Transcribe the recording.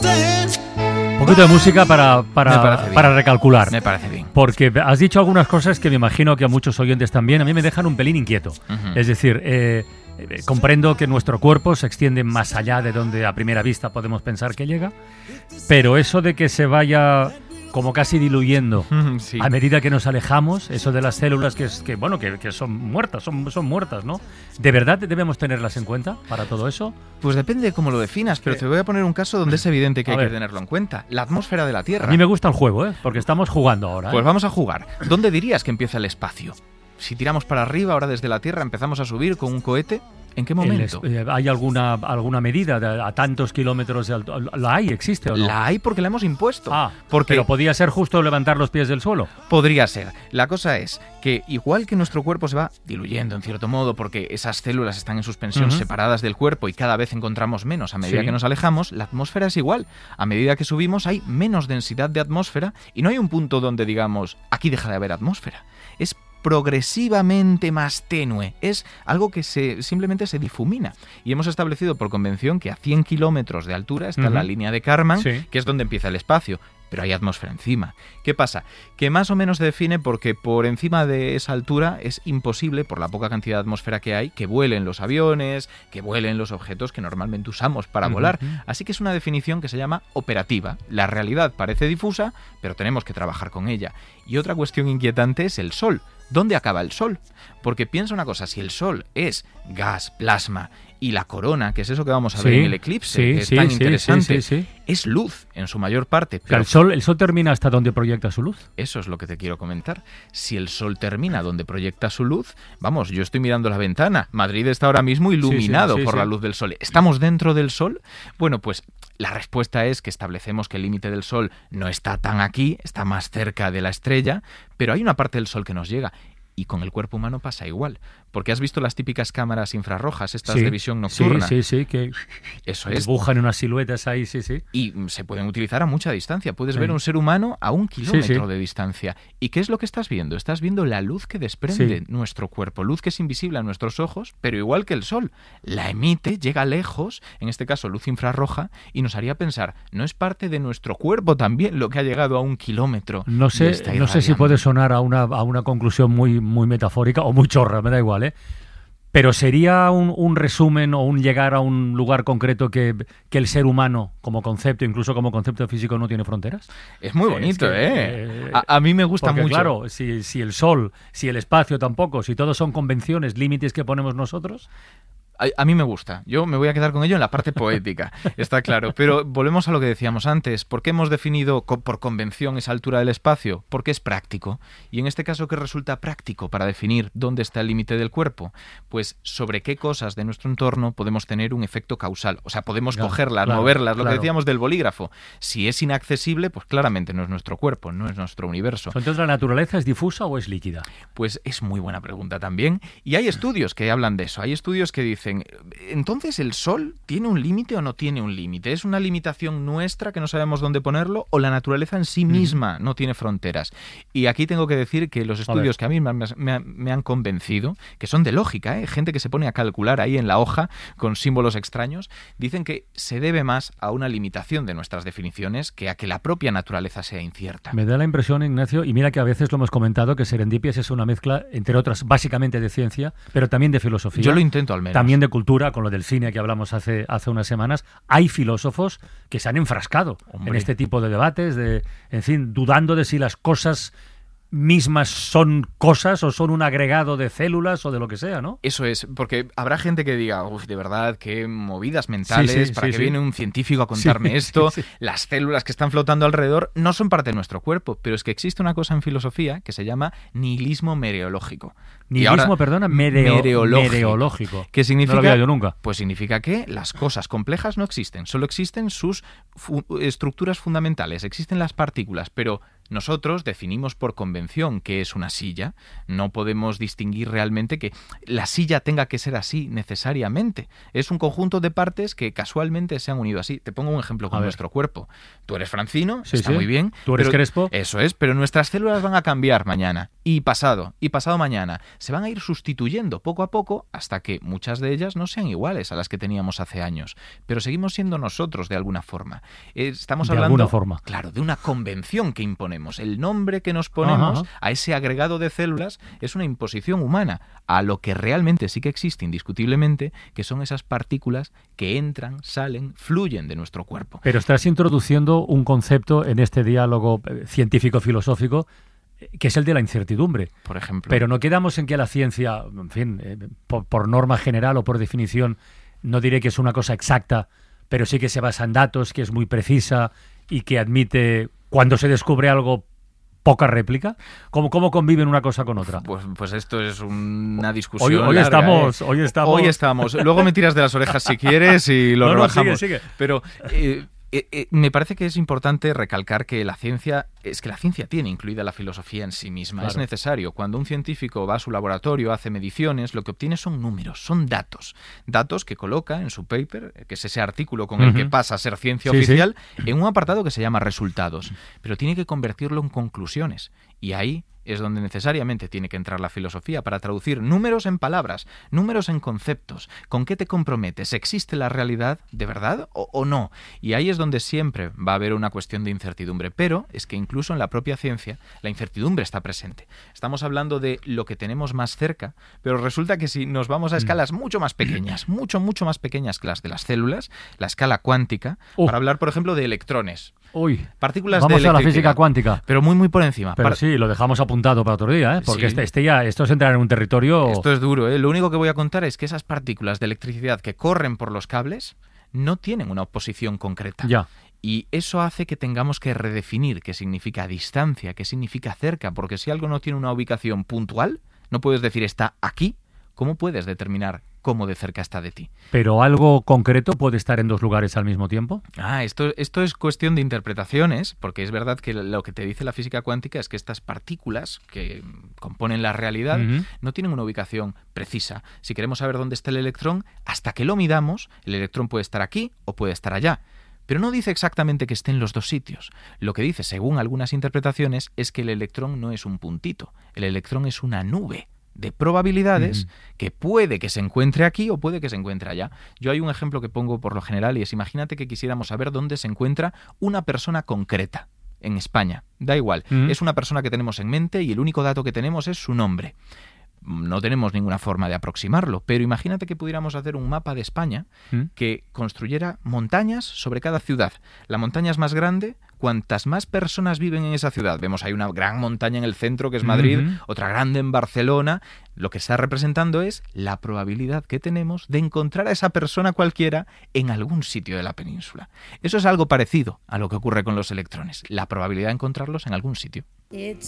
Un poquito de música para recalcular. Me parece bien. Porque has dicho algunas cosas que me imagino que a muchos oyentes también, a mí me dejan un pelín inquieto. Es decir, comprendo que nuestro cuerpo se extiende más allá de donde a primera vista podemos pensar que llega, pero eso de que se vaya como casi diluyendo Sí. a medida que nos alejamos, eso de las células que son muertas, son muertas, ¿no? ¿De verdad debemos tenerlas en cuenta para todo eso? Pues depende de cómo lo definas, pero te voy a poner un caso donde es evidente que hay que tenerlo en cuenta. La atmósfera de la Tierra. A mí me gusta el juego, porque estamos jugando ahora. Pues vamos a jugar. ¿Dónde dirías que empieza el espacio? Si tiramos para arriba, ahora desde la Tierra empezamos a subir con un cohete, ¿en qué momento? ¿Hay alguna medida a tantos kilómetros de altura? ¿La hay? ¿Existe o no? La hay porque la hemos impuesto. Pero podía ser justo levantar los pies del suelo. Podría ser. La cosa es que igual que nuestro cuerpo se va diluyendo en cierto modo porque esas células están en suspensión separadas del cuerpo y cada vez encontramos menos a medida que nos alejamos, la atmósfera es igual. A medida que subimos hay menos densidad de atmósfera y no hay un punto donde digamos, aquí deja de haber atmósfera. Es progresivamente más tenue. Es algo que simplemente se difumina. Y hemos establecido por convención que a 100 kilómetros de altura está la línea de Kármán, que es donde empieza el espacio. Pero hay atmósfera encima. ¿Qué pasa? Que más o menos se define porque por encima de esa altura es imposible, por la poca cantidad de atmósfera que hay, que vuelen los aviones, que vuelen los objetos que normalmente usamos para volar. Así que es una definición que se llama operativa. La realidad parece difusa, pero tenemos que trabajar con ella. Y otra cuestión inquietante es el Sol. ¿Dónde acaba el Sol? Porque piensa una cosa, si el Sol es gas, plasma y la corona, que es eso que vamos a ver en el eclipse, que es tan interesante, es luz en su mayor parte. Pero ¿El Sol termina hasta donde proyecta su luz? Eso es lo que te quiero comentar. Si el Sol termina donde proyecta su luz, vamos, yo estoy mirando la ventana. Madrid está ahora mismo iluminado por la luz del Sol. ¿Estamos dentro del Sol? Bueno, pues la respuesta es que establecemos que el límite del Sol no está tan aquí, está más cerca de la estrella, pero hay una parte del Sol que nos llega. Y con el cuerpo humano pasa igual. Porque has visto las típicas cámaras infrarrojas, estas de visión nocturna. Sí, que eso es. Dibujan unas siluetas ahí, sí. Y se pueden utilizar a mucha distancia. Puedes ver un ser humano a 1 kilómetro de distancia. ¿Y qué es lo que estás viendo? Estás viendo la luz que desprende nuestro cuerpo. Luz que es invisible a nuestros ojos, pero igual que el Sol. La emite, llega lejos, en este caso luz infrarroja, y nos haría pensar, ¿no es parte de nuestro cuerpo también lo que ha llegado a 1 kilómetro? No sé si puede sonar a una conclusión muy metafórica o muy chorra, me da igual, pero sería un resumen o un llegar a un lugar concreto que el ser humano como concepto, incluso como concepto físico, no tiene fronteras. Es muy bonito, a mí me gusta mucho. Claro, si el Sol, si el espacio tampoco, si todos son convenciones, límites que ponemos nosotros. A mí me gusta. Yo me voy a quedar con ello en la parte poética, está claro. Pero volvemos a lo que decíamos antes. ¿Por qué hemos definido por convención esa altura del espacio? Porque es práctico. Y en este caso, ¿qué resulta práctico para definir dónde está el límite del cuerpo? Pues sobre qué cosas de nuestro entorno podemos tener un efecto causal. O sea, podemos cogerlas, moverlas, lo que decíamos del bolígrafo. Si es inaccesible, pues claramente no es nuestro cuerpo, no es nuestro universo. ¿Entonces la naturaleza es difusa o es líquida? Pues es muy buena pregunta también. Y hay estudios que hablan de eso. Hay estudios que dicen, ¿entonces el Sol tiene un límite o no tiene un límite? ¿Es una limitación nuestra que no sabemos dónde ponerlo o la naturaleza en sí misma no tiene fronteras? Y aquí tengo que decir que los estudios que a mí me han convencido, que son de lógica, gente que se pone a calcular ahí en la hoja con símbolos extraños, dicen que se debe más a una limitación de nuestras definiciones que a que la propia naturaleza sea incierta. Me da la impresión, Ignacio, y mira que a veces lo hemos comentado, que Serendipias es una mezcla, entre otras, básicamente de ciencia, pero también de filosofía. Yo lo intento al menos. También de cultura, con lo del cine que hablamos hace unas semanas. Hay filósofos que se han enfrascado en este tipo de debates, dudando de si las cosas mismas son cosas o son un agregado de células o de lo que sea, ¿no? Eso es, porque habrá gente que diga, de verdad, qué movidas mentales, ¿para qué viene un científico a contarme esto? Las células que están flotando alrededor no son parte de nuestro cuerpo, pero es que existe una cosa en filosofía que se llama nihilismo mereológico. Mereológico. ¿Qué significa? No lo había yo nunca. Pues significa que las cosas complejas no existen, solo existen sus estructuras fundamentales, existen las partículas, pero nosotros definimos por convención qué es una silla. No podemos distinguir realmente que la silla tenga que ser así necesariamente. Es un conjunto de partes que casualmente se han unido así. Te pongo un ejemplo con nuestro cuerpo. Tú eres Francino, está muy bien. Tú eres Crespo. Eso es, pero nuestras células van a cambiar mañana y pasado mañana. Se van a ir sustituyendo poco a poco hasta que muchas de ellas no sean iguales a las que teníamos hace años. Pero seguimos siendo nosotros de alguna forma. Estamos hablando, de alguna forma, claro, de una convención que imponemos. El nombre que nos ponemos a ese agregado de células es una imposición humana a lo que realmente sí que existe indiscutiblemente, que son esas partículas que entran, salen, fluyen de nuestro cuerpo. Pero estás introduciendo un concepto en este diálogo científico-filosófico que es el de la incertidumbre. Por ejemplo. Pero no quedamos en que la ciencia, en fin, por norma general o por definición, no diré que es una cosa exacta, pero sí que se basa en datos, que es muy precisa y que admite, cuando se descubre algo, poca réplica. ¿Cómo conviven una cosa con otra? Pues esto es una discusión hoy larga, Hoy estamos. Luego me tiras de las orejas si quieres y lo rebajamos. Sigue. Pero me parece que es importante recalcar que la ciencia tiene incluida la filosofía en sí misma. Claro. Es necesario. Cuando un científico va a su laboratorio, hace mediciones, lo que obtiene son números, son datos. Datos que coloca en su paper, que es ese artículo con el que pasa a ser ciencia oficial, en un apartado que se llama resultados. Pero tiene que convertirlo en conclusiones. Y ahí es donde necesariamente tiene que entrar la filosofía para traducir números en palabras, números en conceptos. ¿Con qué te comprometes? ¿Existe la realidad de verdad o no? Y ahí es donde siempre va a haber una cuestión de incertidumbre. Pero es que incluso en la propia ciencia la incertidumbre está presente. Estamos hablando de lo que tenemos más cerca, pero resulta que si nos vamos a escalas mucho más pequeñas, mucho más pequeñas que las de las células, la escala cuántica, para hablar, por ejemplo, de electrones. Partículas vamos de a la física cuántica. Pero muy por encima. Pero sí, lo dejamos apuntado para otro día, porque esto es entrar en un territorio... Esto es duro, ¿eh? Lo único que voy a contar es que esas partículas de electricidad que corren por los cables no tienen una posición concreta. Ya. Y eso hace que tengamos que redefinir qué significa distancia, qué significa cerca, porque si algo no tiene una ubicación puntual, no puedes decir está aquí, ¿cómo puedes determinar cómo de cerca está de ti? ¿Pero algo concreto puede estar en dos lugares al mismo tiempo? Esto es cuestión de interpretaciones, porque es verdad que lo que te dice la física cuántica es que estas partículas que componen la realidad no tienen una ubicación precisa. Si queremos saber dónde está el electrón, hasta que lo midamos, el electrón puede estar aquí o puede estar allá. Pero no dice exactamente que esté en los dos sitios. Lo que dice, según algunas interpretaciones, es que el electrón no es un puntito. El electrón es una nube de probabilidades que puede que se encuentre aquí o puede que se encuentre allá. Yo hay un ejemplo que pongo por lo general y es, imagínate que quisiéramos saber dónde se encuentra una persona concreta en España. Da igual, es una persona que tenemos en mente y el único dato que tenemos es su nombre. No tenemos ninguna forma de aproximarlo, pero imagínate que pudiéramos hacer un mapa de España que construyera montañas sobre cada ciudad. La montaña es más grande, cuantas más personas viven en esa ciudad. Vemos hay una gran montaña en el centro que es Madrid, otra grande en Barcelona. Lo que está representando es la probabilidad que tenemos de encontrar a esa persona cualquiera en algún sitio de la península. Eso es algo parecido a lo que ocurre con los electrones, la probabilidad de encontrarlos en algún sitio.